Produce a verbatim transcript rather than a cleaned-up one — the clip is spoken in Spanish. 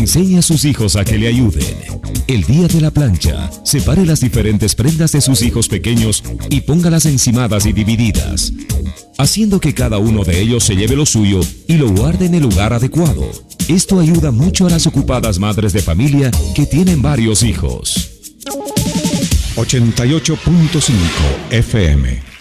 Enseñe a sus hijos a que le ayuden. El día de la plancha, separe las diferentes prendas de sus hijos pequeños y póngalas encimadas y divididas, haciendo que cada uno de ellos se lleve lo suyo y lo guarde en el lugar adecuado. Esto ayuda mucho a las ocupadas madres de familia que tienen varios hijos. ochenta y ocho punto cinco F M